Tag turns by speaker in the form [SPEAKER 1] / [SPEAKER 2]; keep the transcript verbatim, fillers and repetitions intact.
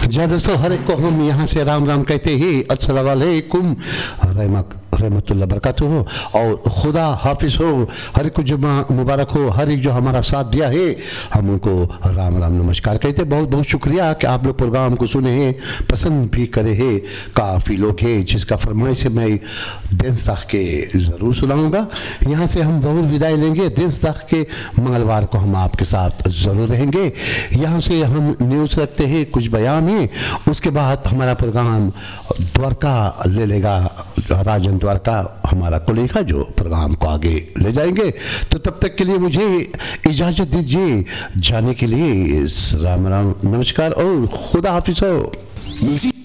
[SPEAKER 1] जी दोस्तों, हर एक को हम यहाँ से राम राम कहते ही अस्सलाम वालेकुम रहमतुल्लाह बरकातुहू और खुदा हाफिज हो। हर एक को जुम्मा मुबारक हो। हर एक जो हमारा साथ दिया है हम उनको राम राम नमस्कार कहते। बहुत बहुत शुक्रिया कि आप लोग प्रोग्राम को सुने हैं, पसंद भी करे हैं। काफ़ी लोग हैं जिसका फरमाइश से मैं दिन तक के ज़रूर सुनाऊँगा। यहाँ से हम ज़रूर विदाई लेंगे। दिन तक के मंगलवार को हम आपके साथ ज़रूर रहेंगे। यहाँ से हम न्यूज़ रखते हैं, कुछ बयान है, उसके बाद हमारा प्रोग्राम द्वारका ले लेगा। राजन द्वारका हमारा कोलेगा जो प्रोग्राम को आगे ले जाएंगे। तो तब तक के लिए मुझे इजाज़त दीजिए जाने के लिए। राम राम नमस्कार और खुदा हाफिज हो।